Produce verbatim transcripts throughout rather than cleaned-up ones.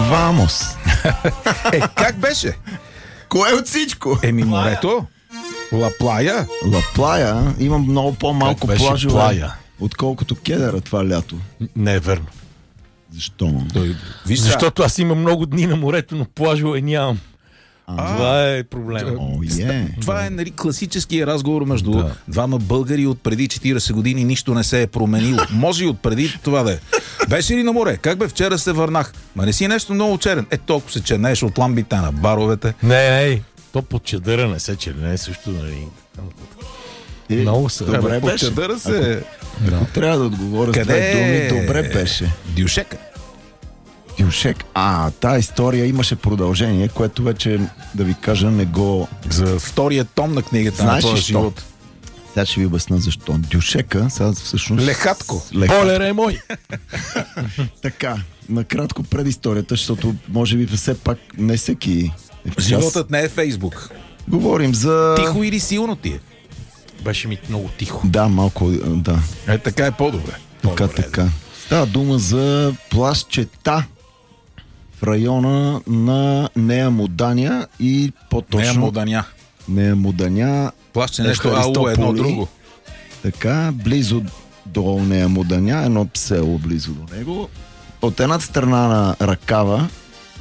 Вамос. Е, как беше? Кое от всичко? Еми морето. Ла Плая. Ла Плая. Имам много по-малко Как беше плажове, Плая? отколкото Кедъра това лято. Не е верно. Защо? Той, виж, Защото аз имам много дни на морето, но плажове нямам. А, Това е проблема. О, е. това е нали, класическия разговор между Да. двама българи от преди четирийсет години. Нищо не се е променило. Може и от преди това да е. Беше ли на море? Как бе, вчера се върнах? Ма не си нещо много черен. Е, толкова се чернееш от ламбите на баровете. Не, не, то под чадъра не се черне, също, нали. Е, Много са. Добре Абе, под беше. чадъра се... Ако трябва да отговоря с Къде две думи, е? добре беше. Дюшека. Дюшек. А, тая история имаше продължение, което вече, да ви кажа, не го... За втория том на книгата Знаеш на ли твоя що? живот. Сега ще ви обясна защо. Дюшека, сега всъщност... Лехатко. Лехатко. Полера е мой. Така, накратко предисторията, защото може би все пак не всеки е в час. Животът не е Фейсбук. Говорим за... Тихо или силно ти е? Беше ми много тихо. Да, малко, да. Е, така е по-добре. Така, По-добре, така. Става дума за плажчета в района на Нея Муданя и по-точно... Не е моданя. Нея Муданя. Плаща нещо ало едно друго. Така, близо до Нея Муданя, едно село близо до него. От едната страна на Ракава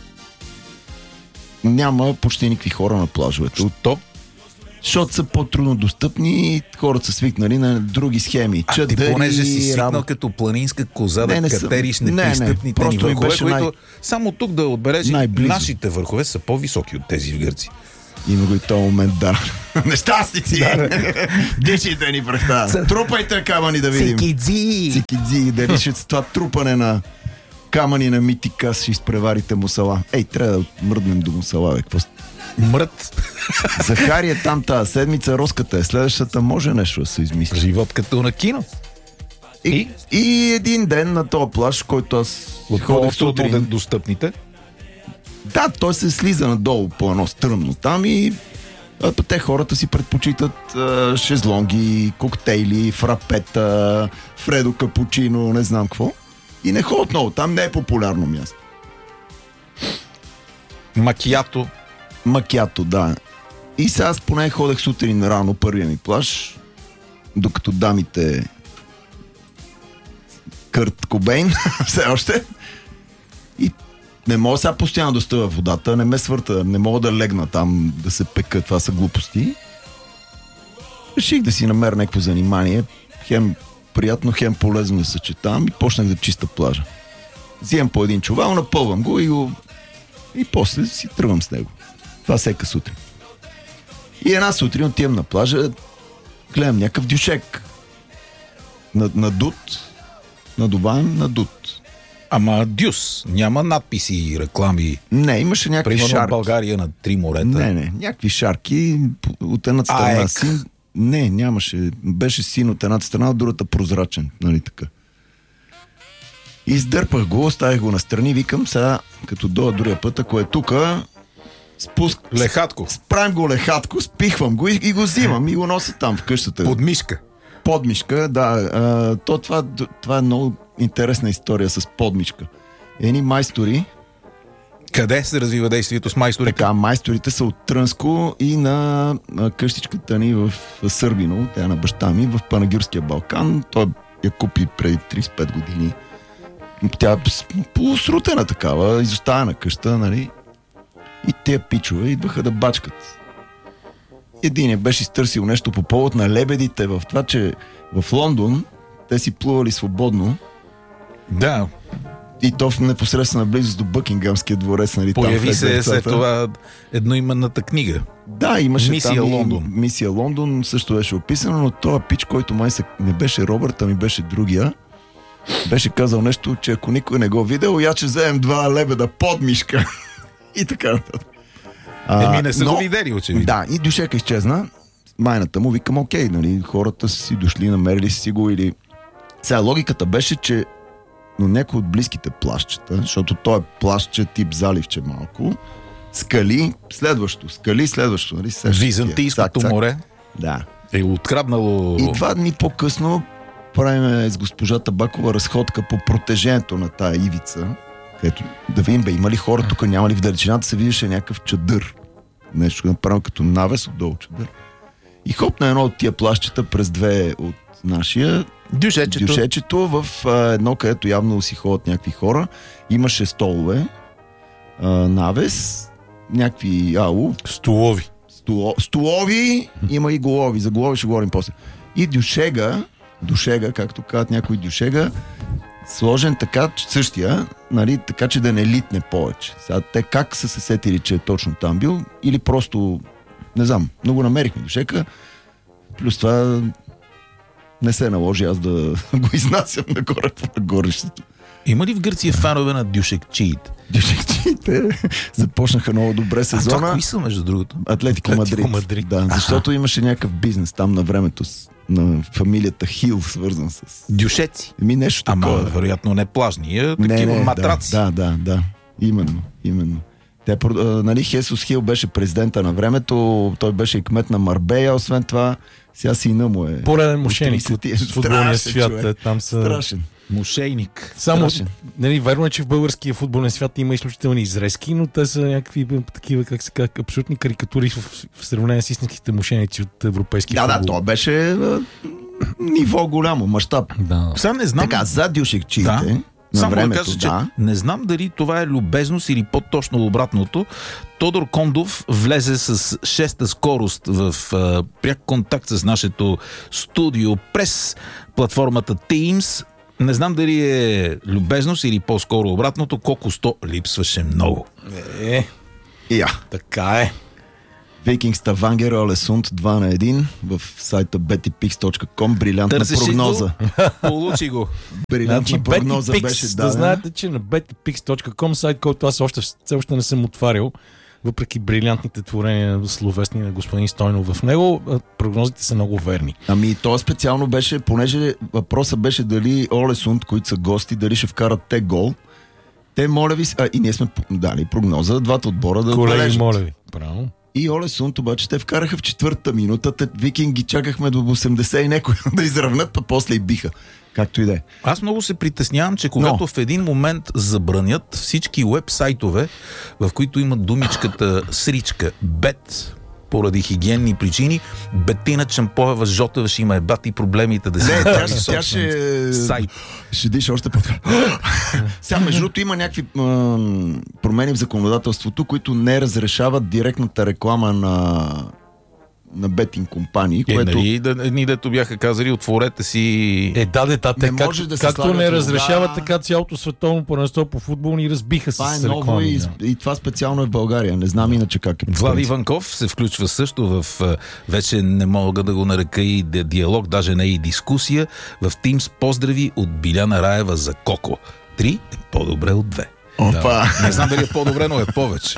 няма почти никакви хора на плажовете. Що? Защото са по-трудно достъпни и хората са свикнали на други схеми. А ти Чадъри, понеже си свикнал работа. като планинска коза Не, да не съм. катериш Не, не, непристъпните ни просто ми върхове, беше които най- само тук да отбележи, най-близо. нашите върхове са по-високи от тези в Гърция. Има го и този момент, да. Нещастници! Дичите ни прахта. Трупайте камъни да видим. Цикидзи! Цикидзи. Дали ще с това трупане на камъни на Митика ще изпреварите Мусала. Ей, трябва да мръднем до Мусала, бе. Какво... Мрът. Захари е там тази седмица, Роската е. Следващата може нещо да се измисли. Живот като на кино. И, и един ден на този плаж, който аз От ходех по-трудно сутрин. достъпните. Да, той се слиза надолу по едно стръмно там и а, те хората си предпочитат а, шезлонги, коктейли, фрапета, фредо капучино, не знам какво. И не ходят много, там не е популярно място. Макиято. Макято, да. И сега аз поне ходех сутрин рано, първия ми плаж, докато дамите Кърт Кобейн, все още. И не мога сега постоянно да стоя в водата, не ме свърта, не мога да легна там да се пека, това са глупости. Реших да си намеря някакво занимание, хем приятно, хем полезно да съчетавам и почнах да чиста плажа. Взимам по един чувал, напълвам го и, го... и после си тръгвам с него. Това всека сутрин. И една сутрин отивам на плажа, гледам някакъв дюшек. Надут, надуваем, надут. Ама дюс. Няма надписи и реклами. Не, имаше някакви Примерно в шарки. България на три морета. Не, не, някакви шарки от едната страна Аек. син. Не, нямаше. Беше син от едната страна, от другата прозрачен. Нали така. Издърпах го, оставих го настрани, викам сега, като дойда другия път, ако е тука, спуск... Лехатко. Справим го лехатко, спихвам го и, и го взимам и го нося там в къщата. Под мишка. Подмишка, да. А, то, това, това е много интересна история с подмишка. Едни майстори, Къде се развива действието с майсторите? така, майсторите са от Трънско и на, на къщичката ни в Сърбино, тя е на баща ми, в Панагюрския Балкан. Той я купи преди трийсет и пет години. Тя е полусрутена такава, изоставена къща, нали? И те пичове идваха да бачкат. Един беше изтърсил нещо по повод на лебедите в това, че в Лондон те си плували свободно Да. и то в непосредствена близост до Бъкингамския дворец, нали? Появи там в се децата. след това едноименната книга. Да, имаше Мисия там и Лондон. Мисия Лондон също беше описано, но този пич, който май се, не беше Робърт, ами беше другия, беше казал нещо, че ако никой не го видел, я че вземем два лебеда под мишка. И така нататък. А, Еми не са но- го видели, очевидно. Да, и дюшека изчезна. Майната му викам, окей, нали, хората са си дошли, намерили си го или... Сега логиката беше, че но някой от близките плащчета, защото той е плащче тип заливче малко, скали, следващо, скали, следващо, нали? сещаш Византийското тия. Цак, цак. море Да. е откраднало... И два дни по-късно правим с госпожа Табакова разходка по протежението на тая ивица. Където да видим, бе, има ли хора тук, няма ли в далечината се видеше някакъв чадър. Нещо направо като навес отдолу чадър. И хоп на едно от тия плащчета през две от нашия Дюшечето. дюшечето в а, едно, където явно си ходят някакви хора. Имаше столове, а, навес, някакви ау, Столови. столо, столови, има и голови. За голови ще говорим после. И дюшега, дюшега, както казват някои дюшега, сложен така, че същия, нали, така че да не литне повече. Сега те как са се сетили, че е точно там бил, или просто, не знам, много намерихме дюшека, плюс това не се наложи аз да го изнасям нагоре по горището. Има ли в Гърция фанове на дюшекчиите? Дюшекчиите започнаха много добре А сезона. това кои са, между другото? Атлетико Атлетико Мадрид. Мадрид. Да, защото имаше някакъв бизнес там на времето с, на фамилията Хил, свързан с... Дюшеци. Еми нещо Ама, такова. вероятно, не плажни, а такива матраци. Да, да, да, да. Именно, именно. Те, а, нали, Хесус Хил беше президента на времето, той беше и кмет на Марбея, освен това, сега сина му е... Пореден мошеник тридесет от футболния Страшен свят. човек. Е, там са... Страшен. Мошейник. Само, Страшен. нали, верно е, че в българския футболен свят има изключителни изрезки, но те са някакви такива, как се казва, абсолютни карикатури в, в сравнение с истинските мошеници от европейския Да, да, футбол. то беше а, ниво голямо, мащаб. Да. Сега не знам. Така, за дюшекчиите, Да. на Само да времето, кажа, че да. не знам дали това е любезност или по-точно обратното. Тодор Кондов влезе с шеста скорост в а, пряк контакт с нашето студио през платформата Teams. Не знам дали е любезност или по-скоро обратното. Колко сто липсваше много. Е, Я. така е. Викинг Ставангер, Олесунд два на един в сайта бетипикс точка ком. Брилянтна Търсеше прогноза. го, получи го. Брилянтна Значи, прогноза BettyPix, беше да дадена. знаете, че на бетипикс точка ком, сайт, който аз още, все още не съм отварял, въпреки брилянтните творения словесни на господин Стойнов в него, а, прогнозите са много верни. Ами то специално беше, понеже въпросът беше дали Олесунд, които са гости, дали ще вкарат те гол. Те, моля ви, а, и ние сме дали прогноза, двата отбора да Колеги, отбележат. моля ви. Право. И Олесунд обаче те вкараха в четвъртата минута, те Викинги чакахме до осемдесет и некои да изравнат, па после и биха. Както и да е. Аз много се притеснявам, че когато Но. в един момент забранят всички уебсайтове, в които има думичката сричка, бет, поради хигиенни причини, Бетина Чампоева Жотева ще има ебати проблемите да си Не, направи тя, ще- тя собствен ще... сайт. Ще диша още по Сега, между другото, има някакви м, промени в законодателството, които не разрешават директната реклама на, на бетинг компании, Е, което... нали, да, едни дето бяха казали, отворете си... Е, да, де, та, те, Не как, може да се както слагат не лога. разрешават, така цялото световно първенство по футбол ни разбиха Това е с ново реклами. и, Да. и това специално е в България. Не знам иначе как е. по Влади принцип. Иванков се включва също в, а, вече не мога да го нарека и ди- диалог, даже не и дискусия, в Teams поздрави от Биляна Раева за Коко. Три е по-добре от две. Опа! Не знам дали е по-добре, но е повече.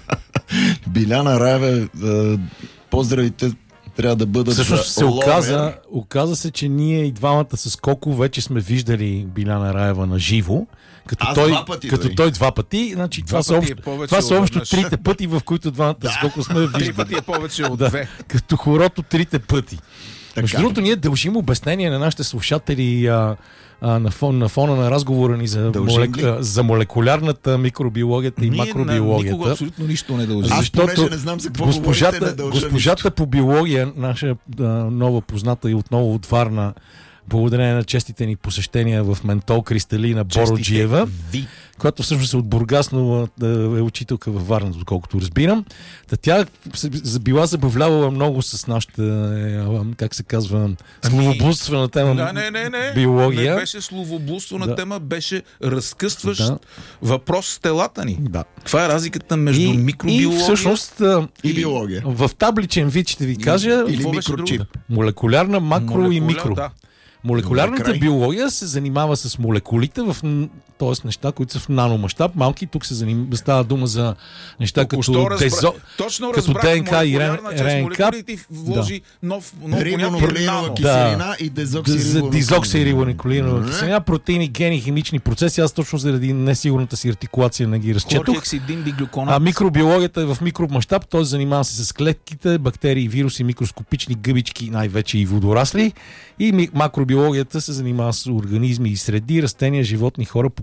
Биляна Раева, е, поздравите трябва да бъдат Всъщност за се Ловер. оказа, оказа се, че ние и двамата с Коко вече сме виждали Биляна Раева на живо. Като, Аз той, два пъти, като дори. той два пъти, значи Два това са пъти общо, е повече това са от общо веднъж. трите пъти, в които двамата с Коко сме Три виждали. пъти е повече от Да, две. като хорото трите пъти. Така. Между другото, ние дължим обяснение на нашите слушатели а, а, на, фон, на фона на разговора ни за, Дължим молек, ли? а, за молекулярната микробиологията и Ние на макробиологията. никога абсолютно нищо не дължи. Аз Защото понеже не знам за какво говорите, госпожата, не дължа госпожата по биология, наша а, нова позната и отново от Варна, благодарение на честите ни посещения в Ментол Кристалина Бороджиева, ви. която всъщност е от Бургас, но а, е учителка във Варна, доколкото разбирам. Та тя се била забавлявала много с нашата, е, как се казва, словоблудствена тема Да, не, не, не. биология. Не беше словоблудствена Да. тема, беше разкъсващ Да. въпрос с телата ни. Да. Това е разликата между И, микробиология и всъщност а, И биология. в табличен вид ще ви кажа Или какво беше микрочип. другото? молекулярна, макро и Молекуляр, микро. Да. Молекулярната Добре, край. биология се занимава с молекулите, в, т.е. неща, които са в наномащаб, малки. Тук се заним... става дума за неща Току-що като разбра... дезо... Точно като разбрах ДНК и молекулярна част, РНК. молекулите и вложи нов, нов понятие Рибонуклеинова нано. киселина и за дезоксирибонуклеинова. дизоксирибонуклеинова киселина, протеини, гени, химични процеси. Аз точно заради несигурната си артикулация не ги разчетох. Хлорхексидин, диглюконат. А микробиологията е в микромащаб, т.е. занимава се с клетките, бактерии, вируси, микроскопични гъбички, най-вече и водорасли. И ми- макробиологията се занимава с организми и среди, растения, животни, хора по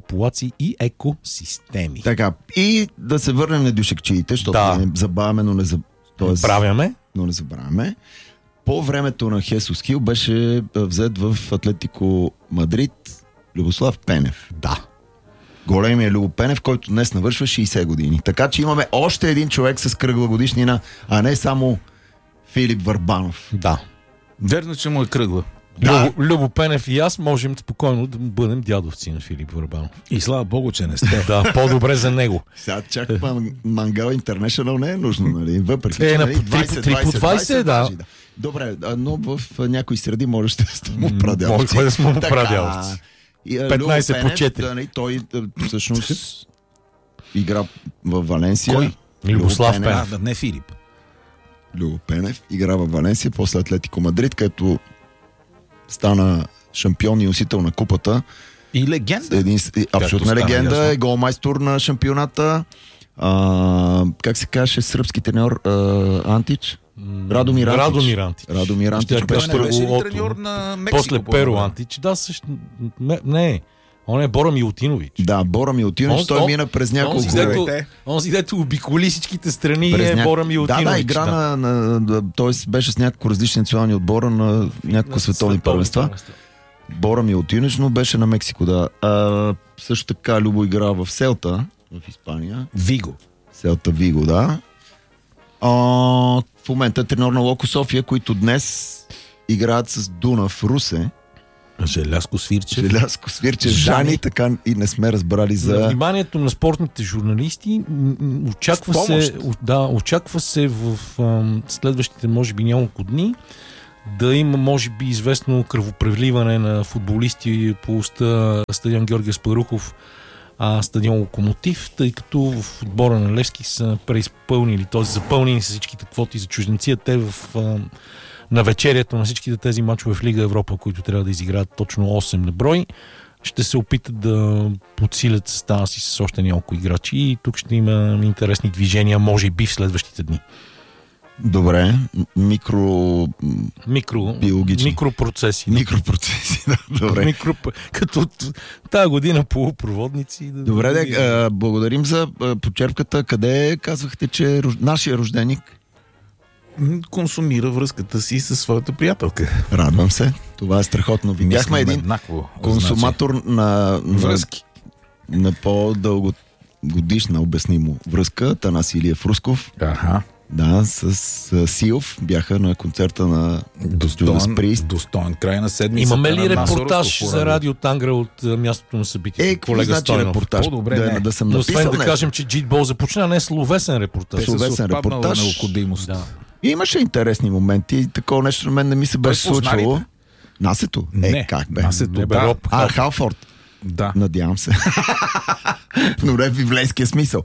популации и екосистеми. Така, и да се върнем на дюшекчиите, защото Да. не забавяме, но не, заб... Тоест, Правяме. но не забравяме. По времето на Хесус Хил беше а, взет в Атлетико Мадрид Любослав Пенев. Да. Големия Любо Пенев, който днес навършва шейсет години. Така че имаме още един човек с кръгла годишнина, а не само Филип Върбанов. Да. Верно, че му е кръгла. Да. Любо, Любо Пенев и аз можем спокойно да бъдем дядовци на Филип Върбанов. И слава Богу, че не сте. Да, по-добре за него. Сега чак ман, Мангал Интернешнъл не е нужно, нали? Въпреки, Е, че, на нали, по- три по- три по двайсет, да. важи, да. Добре, а, но в а, някои среди може да сте му прадялци. Може да сме му Така, прадялци. и, а, петнайсет Любо по четири. Да, нали, той а, всъщност игра в Валенсия. Кой? Любослав А, Пенев. да, не Филип. Любо Пенев игра в Валенсия, после Атлетико Мадрид, където стана шампион и носител на купата. И легенда. Един, абсолютна стана легенда, ясно. е голмайстор на шампионата. А, как се каже, сръбски треньор а, Антич? Радомир Антич. Радомир Антич. Радомир Антич Ще беше кажа, Той не беше ли първо треньор Ото. на Мексико? После по Перо време? Антич. Да, също. Не, не. Он е Бора Милутинович. Да, Бора Милутинович, Он- той он- мина през няколко... Онзи, дето, Те. онзи, дето обиколи всичките страни през е ня- Бора Милутинович. Да, да, игра на, на, на т.е. беше с няколко различни национални отбора на няколко световни първенства. Бора Милутинович, но беше на Мексико, да. А, също така Любо игра в Селта, в Испания. Виго. Селта Виго, да. А, в момента е треньор на Локо София, които днес играят с Дуна в Русе. Желязко свирче. Желязко свирче Жани. Жани, така и не сме разбрали За за... вниманието на спортните журналисти, м- м- очаква В помощ. се, о- да, очаква се в ам, следващите, може би, няколко дни да има, може би, известно кръвопреливане на футболисти по уста стадион Георги Аспарухов, а стадион Локомотив, тъй като в отбора на Левски са преизпълнили, т.е. запълнени са всичките квоти за чужденци, а те в ам, на вечерието на всичките тези мачове в Лига Европа, които трябва да изиграят точно осем на брой, ще се опитат да подсилят състава си с още няколко играчи и тук ще има интересни движения, може би в следващите дни. Добре, микро... Микро, Биологични. микропроцеси. микропроцеси, да, добре. Микро, като тази година полупроводници. Да, Добре, де, а, благодарим за а, почерпката. Къде казвахте, че е рож... нашия рожденик? М, Консумира връзката си със своята приятелка. Радвам се. Това е страхотно. Видяхме Мислим един еднакво, консуматор на, на, връзки. на по-дълго годишна обяснимо връзка. Танас Илиев Русков. Аха. Да, с, с Силов бяха на концерта на Достоен, Judas Priest. достоен край на седмицата. Имаме ли на Насо репортаж Русков по за радио? Радио Тангра от а, мястото на събитието? Е, какво колега значи Стойнов. репортаж? По-добре да, не. да съм Но написал освен да нещо. кажем, че Джитбол започна, не е словесен репортаж. Те са Словесен с отпаднала репортаж. необходимост. Да. И имаше интересни моменти. Такова нещо на мен не ми се беше Той познали случвало. ли? Насето? Е, Не, как бе? Насето, Не бе, да. Роб. А, Халфорд. Да, Надявам се. Но не в библейския смисъл.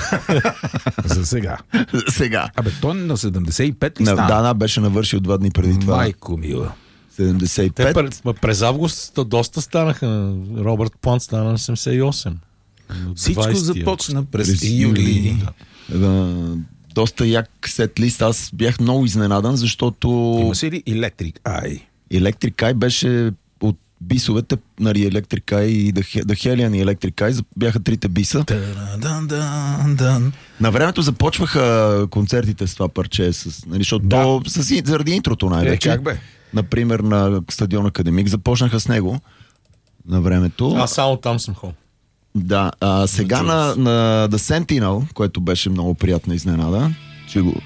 за сега. Сега. Абе, той на седемдесет и пет ли На, стана? да, да, беше навършил два дни преди това. Майко мила. седемдесет и Те пет. през, през август то доста станаха. Робърт Плант стана на седемдесет и осем. На Всичко двайсети започна през, През юли. Да. Доста як сет лист. Аз бях много изненадан, защото Имаше ли Electric Eye? Electric Eye беше от бисовете, нали, Electric Eye и The, He- The Hellion и Electric Eye бяха трите биса. Та-дан-дан-дан. На времето започваха концертите с това парче, с, нали, защото Да. то, с, заради интрото Е, най-вече. как бе? Например, на стадион Академик започнаха с него на времето. Аз само там съм хол. Да, а сега на, на The Sentinel, което беше много приятна изненада, че го...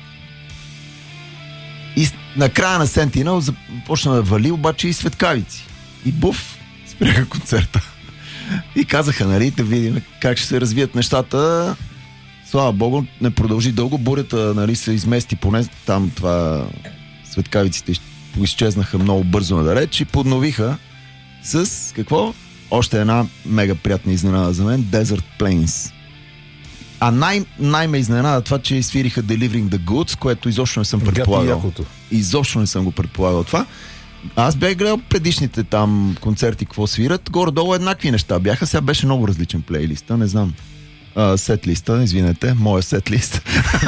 И с- на края на Sentinel започна да вали обаче и светкавици. И буф, спряха концерта. И казаха, нали, да видим как ще се развият нещата. Слава Богу, не продължи дълго. Бурята, нали, се измести поне там това... Светкавиците из- изчезнаха много бързо надалеч и подновиха с какво? Още една мега приятна изненада за мен. Desert Plains. А най- най-ме изненада това, че свириха Delivering the Goods, което изобщо не съм Гати предполагал. якото. Изобщо не съм го предполагал това. Аз бях гледал предишните там концерти, какво свират. Горе-долу еднакви неща бяха. Сега беше много различен плейлиста, не знам. А, сет-листа, извинете, моя сет-лист.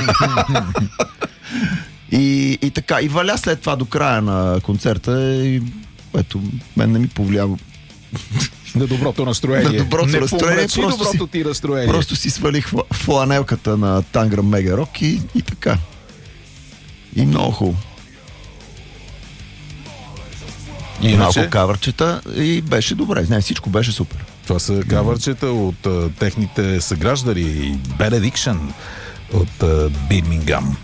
и, и така, и валя след това до края на концерта, и, което мен не ми повлия На доброто настроение. На доброто не настроение, помрачи просто доброто си- ти настроение. Просто си свалих фла- фланелката на Танграм Мегарок и, и така. И много хубаво. И малко Иначе, кавърчета и беше добре. Не, всичко беше супер. това са кавърчета от а, техните съграждани. Benediction от а, Бирмингам.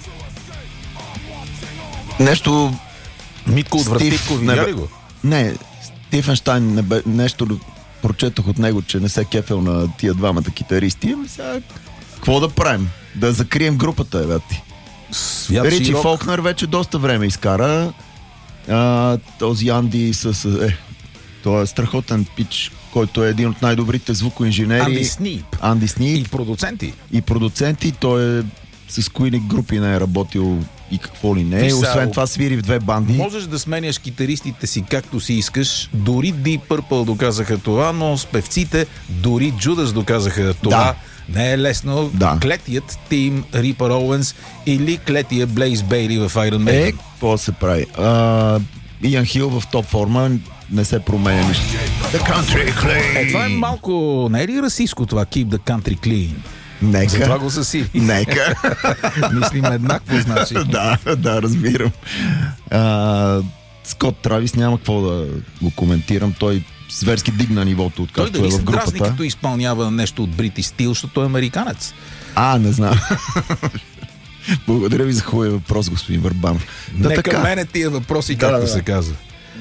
Нещо... Митко от Стив, Вратитко, не видя бе- ли го? Не, Стивенщайн не бе, нещо прочетох от него, че не се кефел на тия двамата китаристи. Ами сега, какво да правим? Да закрием групата, е, бе, ти. Свят Ричи широк. Фолкнер вече доста време изкара. А, този Анди с... Е, той е страхотен пич, който е един от най-добрите звукоинженери. Анди Снип. Анди И Снип. продуценти. И продуценти. Той е с кои ли групи не е работил и какво ли не. Виж сега, Освен това свири в две банди. Можеш да сменяш китаристите си както си искаш. Дори Deep Purple доказаха това, но с певците дори Judas доказаха това. Не е лесно. Да. Клетият Тим Рипър Оуенс или клетия Блейз Бейли в Iron Е, Maiden. какво се прави? А, Иан Хил в топ форма не се променя нищо. The country clean. Е, това е малко... Не е ли расистско това? Keep the country clean. Нека. Затова го съси. Нека. Мислим еднакво, значи. да, да, разбирам. А, Скот Травис няма какво да го коментирам. Той зверски дигна нивото, Той откакто е дали в се дразни, групата. като изпълнява нещо от Брити стил, защото той е американец. А, не знам. Благодаря ви за хубавия въпрос, господин Върбанов. Да, Нека така. мене тия въпроси, Да, както да, да. се казва.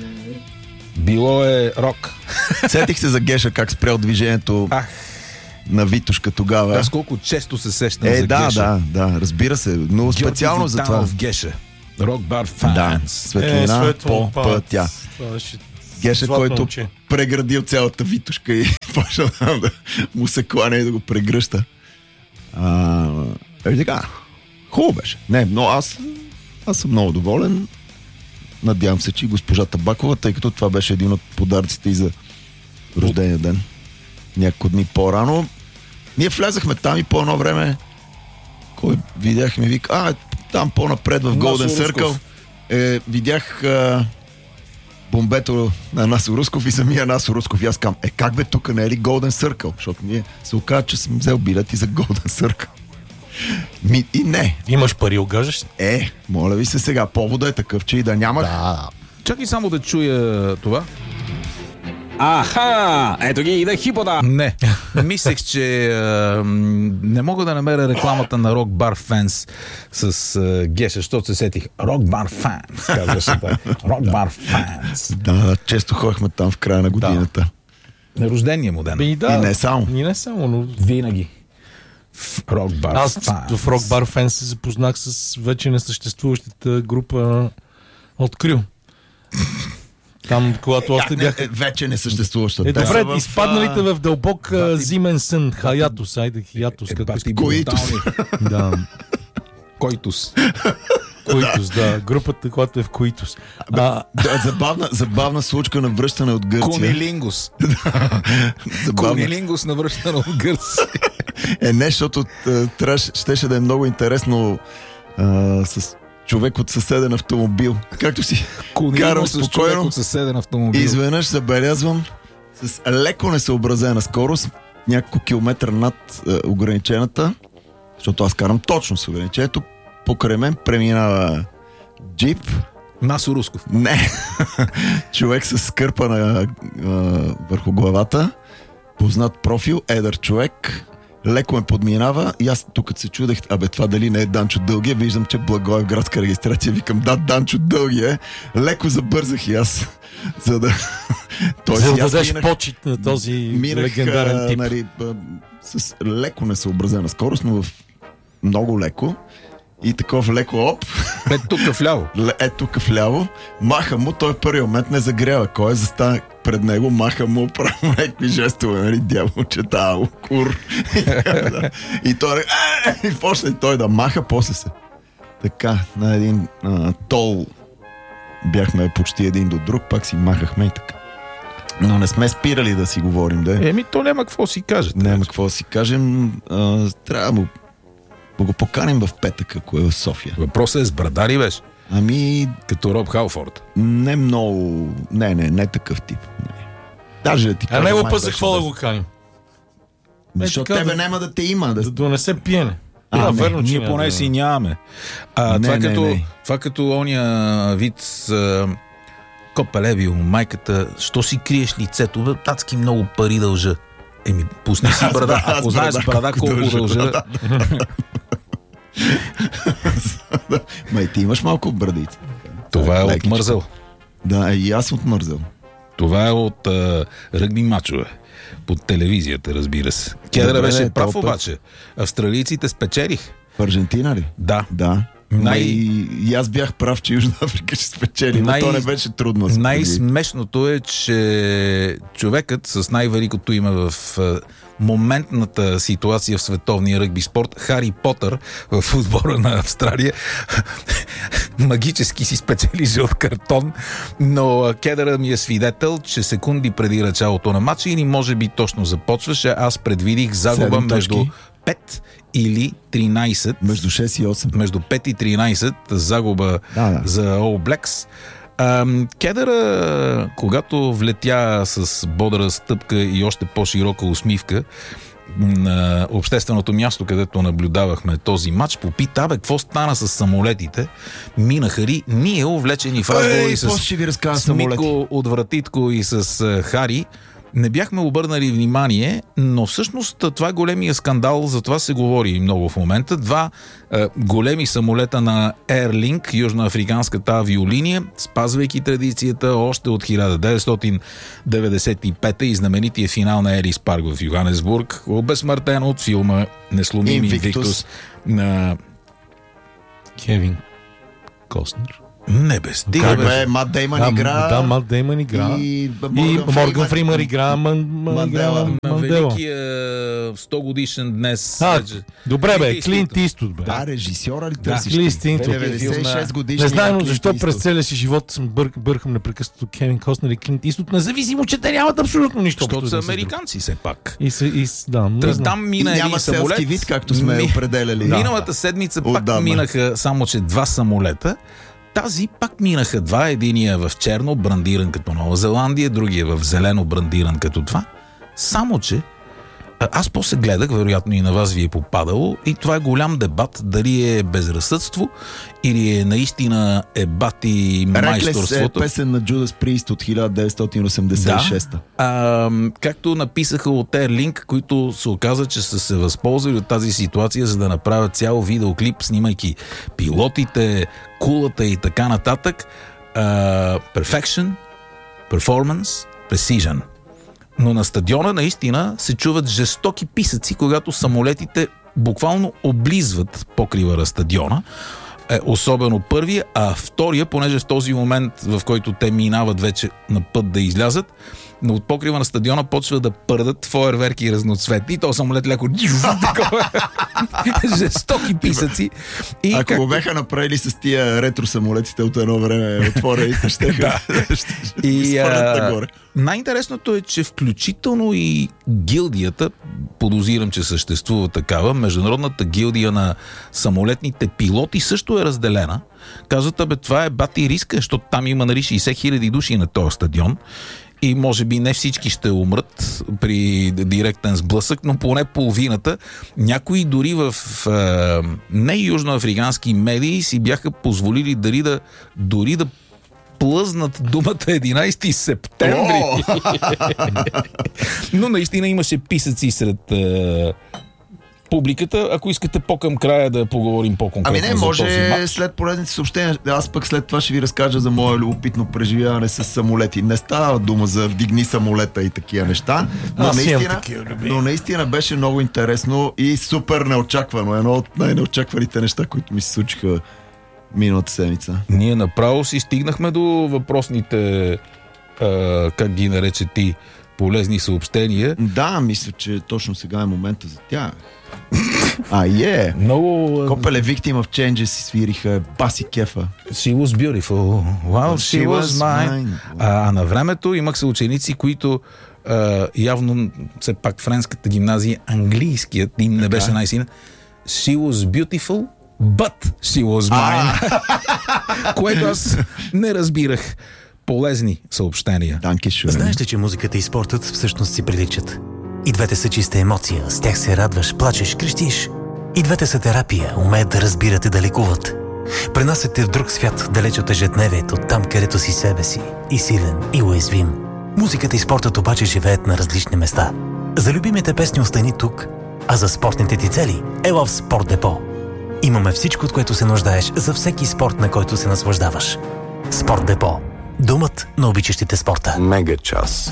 Било е рок. Сетих се за Геша как спрял движението Ах, на Витушка тогава. аз колко често се сещам Е, за да, Геша. да, да, разбира се. Много специално за това. в Геша. Рок бар Да, фанс. светлина по пътя. Това беше Геша, златно който момче. преградил цялата Витушка и почна там да му се кланя и да го прегръща. А, е така. Хубаво беше. Не, но аз, аз съм много доволен. Надявам се, че и госпожа Табакова, тъй като това беше един от подаръците и за рождения ден. Няколко дни по-рано. Ние влязахме там и по едно време кой видяхме, вика, а, там по-напред в Golden Насо Circle Русков. е, видях а, бомбето на Насо Русков и самия Насо Русков. И аз кам, е как бе тук не е ли Golden Circle? Защото ние се оказа, че съм взел билети за Golden Circle. Ми, и не. Имаш пари, огажаш се. Е, моля ви се сега, повода е такъв, че и да нямах. Да. Чакай само да чуя това. Аха! Ето ги иде хипода! Не. Мислех, че а, м, не мога да намеря рекламата на Rock Bar Fans с а, Геша, защото се сетих. Rock Bar Fans, казваше той. Rock Bar Fans. Да, да, често ходихме там в края на годината. На рождения му ден. Бе, и да. И не само. И не само, но... Винаги. В Rock Bar Аз Fans. в Rock Bar Fans се запознах с вече несъществуващата група от Крил. Там, когато още Не, бяха... е, вече не съществуваща. Е, Те са добре, изпадналите в дълбок а, зимен сън. Хаятус, айде, Хаятус. Е, Като... бати Коитус. брутални. Да, Коитус. Коитус, да. Групата, която е в Коитус. А, Да, забавна, забавна случка на връщане от Гърция. Кунилингус. Забавна. Кунилингус на връщане от Гърция. Е, не, защото е, трябваше, щеше да е много интересно а, с човек от съседен автомобил. Както си карам Кунилингус с човек спокойно, от съседен автомобил. изведнъж забелязвам с леко несъобразена скорост, няколко километра над е, ограничената, защото аз карам точно с ограничението, покрай мен преминава джип. Насо Русков. Не. Човек с скърпа на, а, върху главата. Познат профил, едър човек. Леко ме подминава и аз тук се чудех, абе това дали не е Данчо Дългия. Виждам, че Благой в градска регистрация. Викам, да, Данчо Дългия е. Леко забързах и аз. За да... Тоест, за и да аз дадеш минах- почет на този минах, легендарен а, тип. Нали, а, с леко несъобразена скорост, но в много леко. И такова леко оп. Е, тук вляво. Ле- Е, тук вляво, маха му, той в първи момент не загрява. Кой е застана пред него, маха му, прави му някакви жестове, нали, дяволчета, кур. И той, е, и почне той да маха, после се. Така, на един а, тол бяхме почти един до друг, пак си махахме и така. Но не сме спирали да си говорим, да. Еми, то няма какво си кажете. Няма какво да си кажем. А, трябва да му да го поканим в петък, ако е в София. Въпросът е с брадари, беше. Ами, Като Роб Халфорд. не много... Не, не, не такъв тип. Не. Даже да ти А кажа, него май път за беше какво да без- го каним? Защото така тебе да- няма да те има. Да... Да донесе пиене. А, Да, не, верно, че Ние няма поне да- си нямаме. А, Не, това, не, като, не. това като оня вид с а, Копелевио, майката, що си криеш лицето? Бе, татски много пари дължа. Еми, пусни си брада. Аз Ако знаеш брада брада, колко колко дължа. дължа. Май, ти имаш малко брадица. Това е от Лекичко. мързел. Да, и аз от мързел. Това е от а, ръгби мачове. Под телевизията, разбира се. Кедъра Добре, беше не, прав тоя път. обаче. Австралийците спечелих. В Аржентина ли? Да. Да. Най- Най... И аз бях прав, че Южна Африка ще спечели, Най- но то не беше трудно. да се предвиди. Най-смешното е, че човекът с най-великото име в а, моментната ситуация в световния ръгби спорт, Хари Потър в отбора на Австралия, магически си спечели жълт картон, но а, Кедъра ми е свидетел, че секунди преди началото на матча или може би точно започваше, аз предвидих загуба Седем между точки. пет или тринайсет. Между шест и осем. Между пет и тринайсет загуба Да, да. за All Blacks. Ам, Кедъра, когато влетя с бодра стъпка и още по-широка усмивка на общественото място, където наблюдавахме този матч, попита, бе, какво стана с самолетите? Минаха ли? Ние, увлечени в разговори Ей, с после ще ви разказвам самолети. Митко от Вратитко и с а, Хари, не бяхме обърнали внимание, но всъщност това е големия скандал, за това се говори много в момента. Два е, големи самолета на Air Link, южноафриканската авиолиния, спазвайки традицията още от хиляда деветстотин деветдесет и пета и знаменития финал на Елис Парк в Йоханесбург, обезсмъртен от филма Несломим Invictus. Инвиктус на... Кевин Костнер. Не бе, стига Как бе. бе, Мат Деймън Да, игра. да, Мат Деймън игра. И, И Морган Фримър игра Ман- Ман- Мандела. игра На Мандела. великия сто годишен днес. А, вече. добре бе, Клинт Клинт Иствуд бе. Да, режисьора ли Да, търсиш? Клинт ти? Иствуд. деветдесет и шест годишни. Не знам защо през целия си живот съм бър, бъркам непрекъснато Кевин Костнер и Клинт Иствуд, независимо, че те нямат абсолютно нищо. Защото общо са един с друг. американци все пак. И, се, и с- да, не Та, знам. там мина И един няма самолет. селски вид, както сме Ми- определяли. Да. Да. Миналата седмица пак Отдавна. минаха само, че два самолета. Тази пак минаха два. Единия в черно, брандиран като Нова Зеландия, другия в зелено, брандиран като това. Само, че а, аз после гледах, вероятно и на вас ви е попадало, и това е голям дебат, дали е безразсъдство или е наистина ебат и Реклес е майсторството. песен на Джудас Прист от хиляда деветстотин осемдесет и шеста. А, както написаха от Air Link, които се оказа, че са се възползвали от тази ситуация, за да направят цял видеоклип, снимайки пилотите, кулата и така нататък. А, perfection, performance, precision. Но на стадиона наистина се чуват жестоки писъци, когато самолетите буквално облизват покрива на стадиона. Е, особено първия, а втория, понеже в този момент, в който те минават вече на път да излязат, но от покрива на стадиона почва да пърдат фойерверки и разноцветни. И то самолет леко такова. Жестоки писъци. И Ако как... го беха направили с тия ретро самолетите от едно време отворените, ще И спадат а, нагоре. най-интересното е, че включително и гилдията, подозирам, че съществува такава, Международната гилдия на самолетните пилоти също е разделена. Казват, бе, това е бати риска, защото там има нали шейсет хиляди души на този стадион. И може би не всички ще умрат при директен сблъсък, но поне половината. Някои дори в е, не южноафрикански медии си бяха позволили дори да, дори да плъзнат думата единайсети септември. Но наистина имаше писъци сред е, публиката. Ако искате по-към края да поговорим по-конкретно Ами не, за този може матч. след поредните съобщения. Аз пък след това ще ви разкажа за мое любопитно преживяване с самолети. Не става дума за вдигни самолета и такива неща, но Аз имам наистина, такива любими. но наистина беше много интересно и супер неочаквано. Едно от най-неочакваните неща, които ми се случиха миналата седмица. Ние направо си стигнахме до въпросните, а, как ги нарече ти, полезни съобщения. Да, мисля, че точно сега е момента за тях. А, е! Много... Копеле Victim of Changes си свириха баси кефа. She was beautiful, while she was mine. А, а на времето имах съученици, които а, явно все пак френската гимназия, английският им не беше най-силен. She was beautiful, but she was mine. Което аз не разбирах. полезни съобщения. Данки шо. Знаеш ли, че музиката и спортът всъщност си приличат? И двете са чиста емоция, с тях се радваш, плачеш, крещиш. И двете са терапия, умеят да разбират и да лекуват. Пренасят те в друг свят, далеч от ежедневието, там където си себе си, и силен, и уязвим. Музиката и спортът обаче живеят на различни места. За любимите песни остани тук, а за спортните ти цели ела в Спорт Депо. Имаме всичко, от което се нуждаеш за всеки спорт, на който се наслаждаваш. Спорт Депо. Домът на обичащите спорта. Мега час.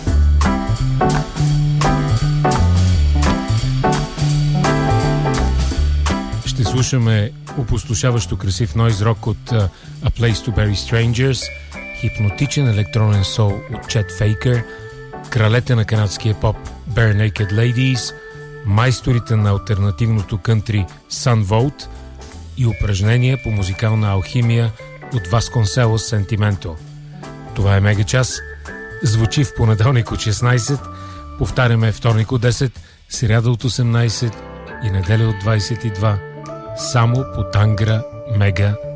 Ще слушаме опустошаващо красив нойз рок от uh, A Place to Bury Strangers, хипнотичен електронен сол от Chet Faker, кралете на канадския поп Bare Naked Ladies, майсторите на алтернативното кънтри Sun Volt и упражнения по музикална алхимия от Vasconcelos Sentimento. Това е Мега час. Звучи в понеделник от шестнайсет, повтаряме вторник от десет, сряда от осемнайсет и неделя от двайсет и два. Само по Тангра Мега